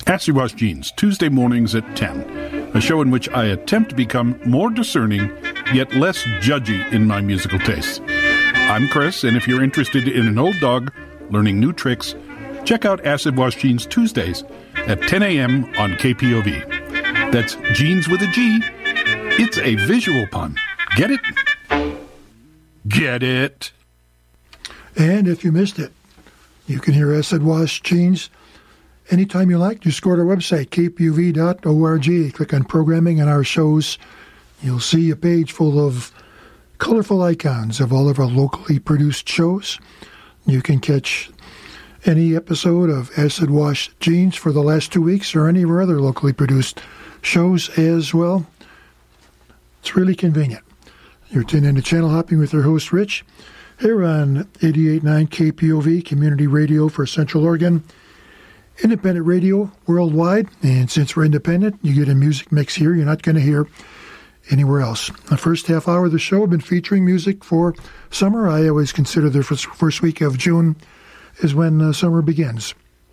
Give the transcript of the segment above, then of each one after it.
Acid Wash Jeans, Tuesday mornings at 10, a show in which I attempt to become more discerning, yet less judgy in my musical tastes. I'm Chris, and if you're interested in an old dog learning new tricks, check out Acid Wash Jeans Tuesdays at 10 a.m. on KPOV. That's jeans with a G. It's a visual pun. Get it? Get it? And if you missed it, you can hear Acid Wash Jeans anytime you like. Just go to our website, kpuv.org. Click on programming and our shows. You'll see a page full of colorful icons of all of our locally produced shows. You can catch any episode of Acid Wash Jeans for the last 2 weeks or any of our other locally produced shows as well. It's really convenient. You're tuned into Channel Hopping with your host, Rich, here on 88.9 KPOV, Community Radio for Central Oregon. Independent radio worldwide, and since we're independent, you get a music mix here you're not going to hear anywhere else. The first half hour of the show, I've been featuring music for summer. I always consider the first week of June is when summer begins.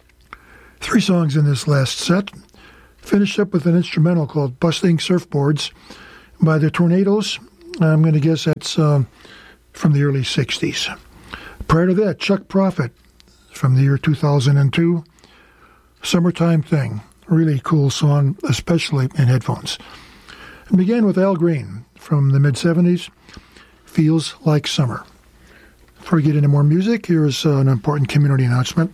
3 songs in this last set. Finished up with an instrumental called Busting Surfboards by the Tornadoes. I'm going to guess that's from the early 60s. Prior to that, Chuck Prophet from the year 2002. Summertime Thing. Really cool song, especially in headphones. And began with Al Green from the mid-70s. Feels Like Summer. Before we get into more music, here's an important community announcement.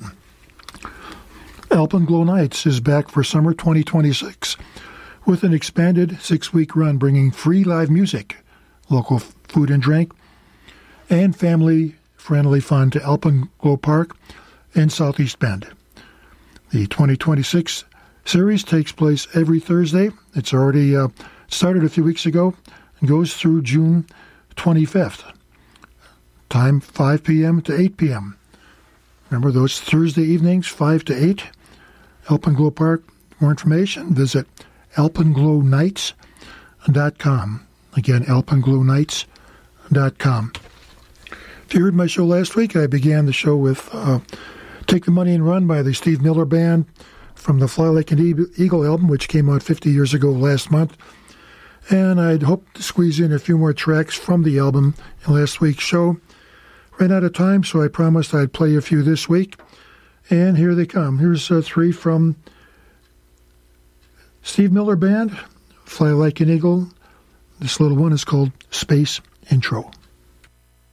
Alpenglow Nights is back for summer 2026 with an expanded 6-week run bringing free live music, local food and drink, and family-friendly fun to Alpenglow Park in Southeast Bend. The 2026 series takes place every Thursday. It's already started a few weeks ago and goes through June 25th. Time 5 p.m. to 8 p.m. Remember those Thursday evenings, 5 to 8. Alpenglow Park. More information, visit alpenglownights.com. Again, alpenglownights.com. If you heard my show last week, I began the show with Take the Money and Run by the Steve Miller Band from the Fly Like an Eagle album, which came out 50 years ago last month. And I'd hoped to squeeze in a few more tracks from the album in last week's show. Ran out of time, so I promised I'd play a few this week. And here they come. Here's 3 from Steve Miller Band, Fly Like an Eagle. This little one is called Space Intro.